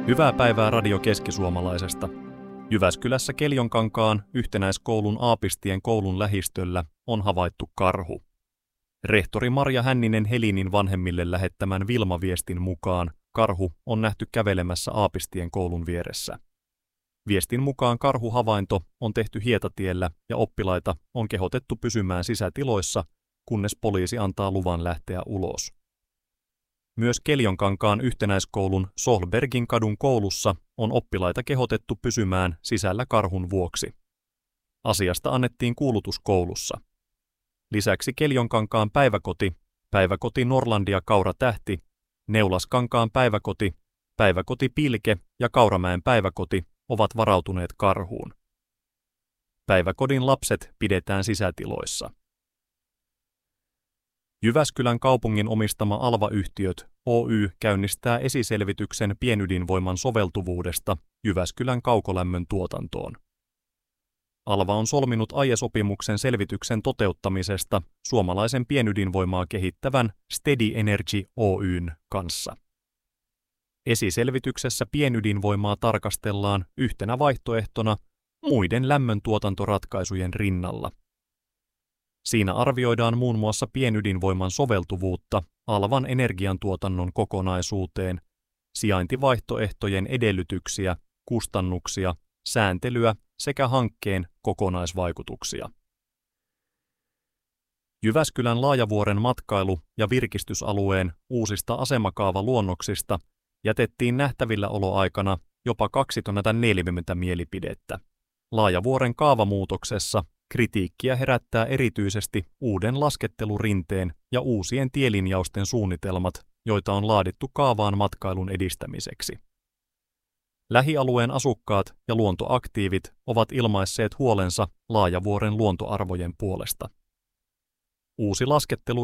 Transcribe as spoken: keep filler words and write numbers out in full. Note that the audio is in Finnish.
Hyvää päivää Radio Keski-Suomalaisesta. Jyväskylässä Keljonkankaan yhtenäiskoulun Aapistien koulun lähistöllä on havaittu karhu. Rehtori Marja Hänninen Helinin vanhemmille lähettämän Vilma-viestin mukaan karhu on nähty kävelemässä Aapistien koulun vieressä. Viestin mukaan karhuhavainto on tehty Hietatiellä ja oppilaita on kehotettu pysymään sisätiloissa, kunnes poliisi antaa luvan lähteä ulos. Myös Keljonkankaan yhtenäiskoulun Solbergin kadun koulussa on oppilaita kehotettu pysymään sisällä karhun vuoksi. Asiasta annettiin kuulutus koulussa. Lisäksi Keljonkankaan päiväkoti, päiväkoti Norlandia Kaura Tähti, Neulaskankaan päiväkoti, päiväkoti Pilke ja Kauramäen päiväkoti ovat varautuneet karhuun. Päiväkodin lapset pidetään sisätiloissa. Jyväskylän kaupungin omistama Alva-yhtiöt Oy käynnistää esiselvityksen pienydinvoiman soveltuvuudesta Jyväskylän kaukolämmön tuotantoon. Alva on solminut aiesopimuksen selvityksen toteuttamisesta suomalaisen pienydinvoimaa kehittävän Steady Energy Oyn kanssa. Esiselvityksessä pienydinvoimaa tarkastellaan yhtenä vaihtoehtona muiden lämmöntuotantoratkaisujen rinnalla. Siinä arvioidaan muun muassa pienydinvoiman soveltuvuutta Alvan energiantuotannon kokonaisuuteen, sijaintivaihtoehtojen edellytyksiä, kustannuksia, sääntelyä sekä hankkeen kokonaisvaikutuksia. Jyväskylän Laajavuoren matkailu- ja virkistysalueen uusista asemakaavaluonnoksista jätettiin nähtävillä oloaikana jopa kaksikymmentäneljä mielipidettä. Laajavuoren kaavamuutoksessa kritiikkiä herättää erityisesti uuden laskettelurinteen ja uusien tielinjausten suunnitelmat, joita on laadittu kaavaan matkailun edistämiseksi. Lähialueen asukkaat ja luontoaktiivit ovat ilmaisseet huolensa Laajavuoren luontoarvojen puolesta. Uusi laskettelu